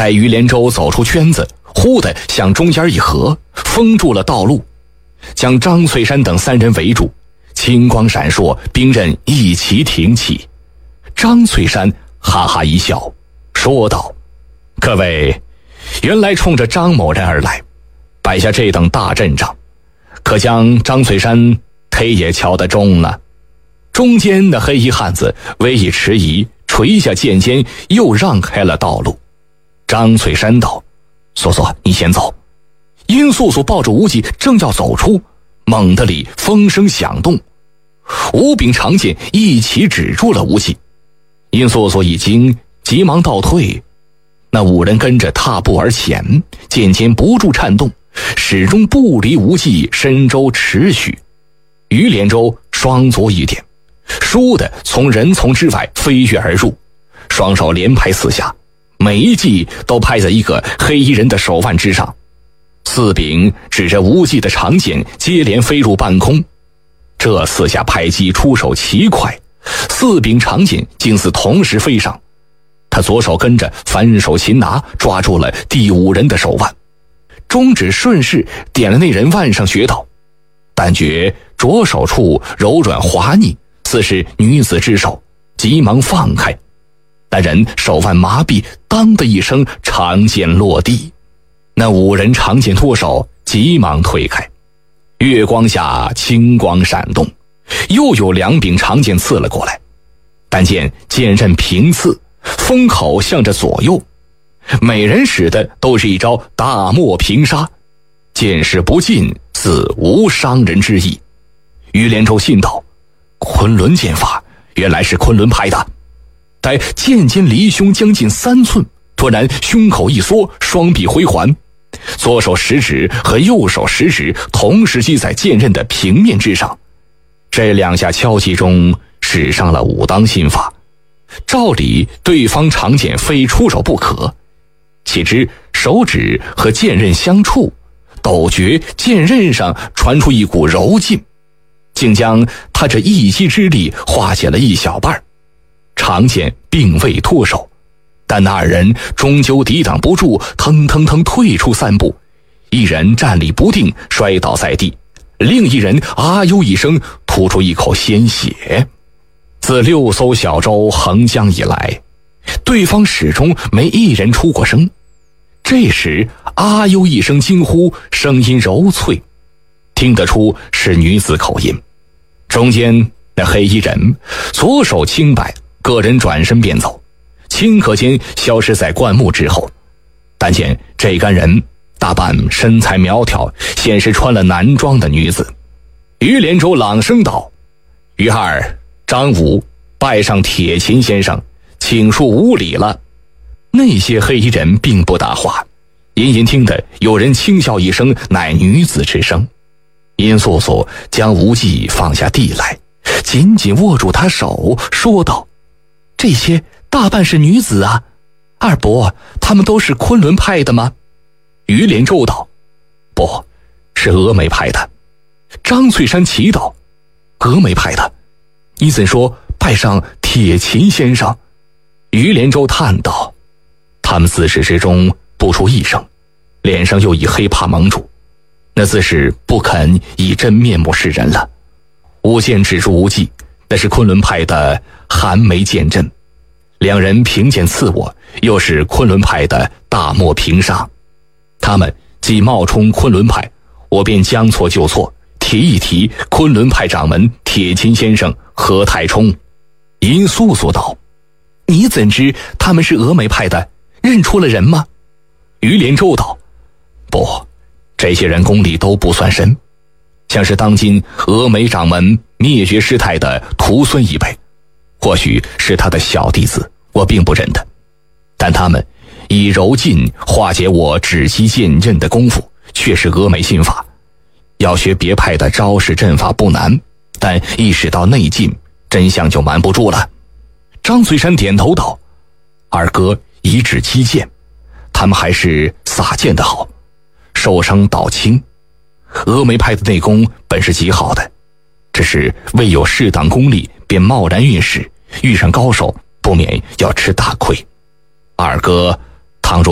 待于连州走出圈子，忽地向中间一合，封住了道路，将张翠山等3人围住。青光闪烁，兵刃一齐挺起。张翠山哈哈一笑，说道：各位原来冲着张某人而来，摆下这等大阵仗，可将张翠山忒也瞧得中了。中间的黑衣汉子微一迟疑，垂下剑尖，又让开了道路。张翠山道：素素，你先走。殷素素抱着无忌正要走出，猛地里风声响动，五柄长剑一起止住了无忌。殷素素一惊，急忙倒退。那5人跟着踏步而前，剑尖不住颤动，始终不离无忌身周尺许。于连州双足一点，倏地从人丛之外飞跃而入，双手连拍4下，每一记都拍在一个黑衣人的手腕之上。4柄指着无忌的长剑接连飞入半空。这4下拍击出手奇快，4柄长剑竟似同时飞上。他左手跟着反手擒拿，抓住了第5人的手腕，中指顺势点了那人腕上穴道，但觉着手处柔软滑腻，似是女子之手，急忙放开。那人手腕麻痹，当的一声，长剑落地。那5人长剑脱手，急忙退开。月光下青光闪动，又有2柄长剑刺了过来，但见剑刃平刺，锋口向着左右，每人使的都是一招大漠平沙，剑势不进，似无伤人之意。于连州信道：昆仑剑法原来是昆仑派的。待剑尖离胸将近3寸，突然胸口一缩，双臂挥环，左手食指和右手食指同时击在剑刃的平面之上。这2下敲击中使上了武当心法，照理对方长剑非出手不可，岂知手指和剑刃相触，陡觉剑刃上传出一股柔劲，竟将他这一击之力化解了一小半。长剑并未脱手，但那2人终究抵挡不住，腾腾腾退出3步，一人站立不定，摔倒在地，另一人啊呦一声，吐出一口鲜血。自6艘小舟横江以来，对方始终没一人出过声。这时啊呦一声惊呼，声音柔脆，听得出是女子口音。中间那黑衣人左手轻摆，个人转身便走，顷刻间消失在灌木之后。但见这干人大半身材苗条，显是穿了男装的女子。于连州朗声道：于二、张武，拜上铁琴先生，请恕无礼了。那些黑衣人并不答话，隐隐听得有人轻笑一声，乃女子之声。殷素素将无忌放下地来，紧紧握住他手，说道：这些大半是女子啊，二伯，他们都是昆仑派的吗？于连州道：不，是峨眉派的。张翠山祈祷：峨眉派的，你怎说拜上铁琴先生？于连州叹道：他们自始至终不出一声，脸上又以黑帕蒙住，那自是不肯以真面目示人了。舞剑指住无忌，那是昆仑派的寒梅剑阵，2人凭剑刺我，又是昆仑派的大漠平沙。他们既冒充昆仑派，我便将错就错，提一提昆仑派掌门铁琴先生何太冲。殷素素道：你怎知他们是峨眉派的？认出了人吗？于连州道：不，这些人功力都不算深，像是当今峨眉掌门灭绝师太的徒孙一辈，或许是他的小弟子，我并不认得。但他们以柔劲化解我指击剑刃的功夫，却是峨眉心法。要学别派的招式阵法不难，但一使到内劲，真相就瞒不住了。张翠山点头道：二哥以指击剑，他们还是撒剑的好，受伤倒轻。峨眉派的内功本是极好的，只是未有适当功力，便贸然运使，遇上高手不免要吃大亏。二哥